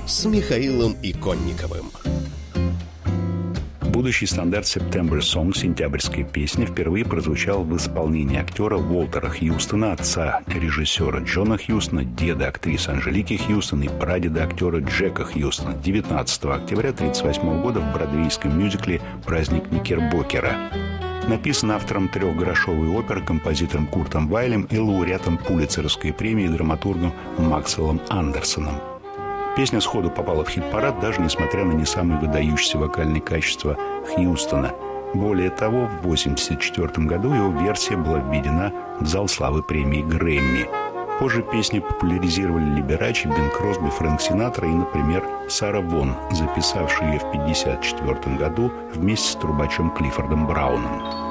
с Михаилом Иконниковым. Будущий стандарт «September Song» «Сентябрьская песня» впервые прозвучал в исполнении актера Уолтера Хьюстона, отца режиссера Джона Хьюстона, деда актрисы Анжелики Хьюстон и прадеда актера Джека Хьюстона 19 октября 1938 года в бродвейском мюзикле «Праздник Никербокера». Написан автором трехгрошовой оперы, композитором Куртом Вайлем и лауреатом Пулитцеровской премии драматургом Максвеллом Андерсоном. Песня сходу попала в хит-парад, даже несмотря на не самые выдающиеся вокальные качества Хьюстона. Более того, в 1984 году его версия была введена в зал славы премии Грэмми. Позже песни популяризировали Либерачи, Бин Кросби, Фрэнк Синатра и, например, Сара Вон, записавшая ее в 1954 году вместе с трубачом Клиффордом Брауном.